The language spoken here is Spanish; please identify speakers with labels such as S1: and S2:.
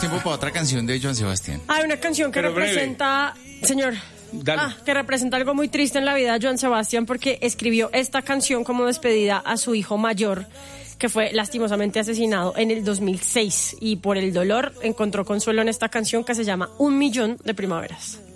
S1: tiempo para otra canción de Joan Sebastián.
S2: Hay una canción que
S3: Pero breve.
S2: representa, señor,
S3: Dale.
S2: que representa algo muy triste en la vida de Joan Sebastián, porque escribió esta canción como despedida a su hijo mayor, que fue lastimosamente asesinado en el 2006, y por el dolor encontró consuelo en esta canción que se llama Un Millón de Primaveras.